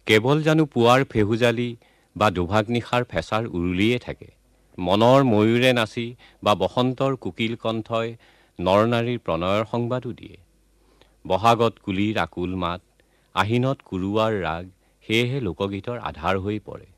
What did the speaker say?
কেৱল জানো পুৱাৰ ফেহুজালি বা দুভাগ নিশাৰ ফেঁচাৰ উৰুলিয়ে থাকে। মনৰ ময়ূৰে নাচি বা বসন্তৰ কুকিল কণ্ঠই নৰ নাৰীৰ প্ৰণয়ৰ সংবাদো দিয়ে। বহাগত কুলিৰ আকুল মাত, আহিনত কুৰুৱাৰ ৰাগ, সেয়েহে লোকগীতৰ আধাৰ হৈ পৰে।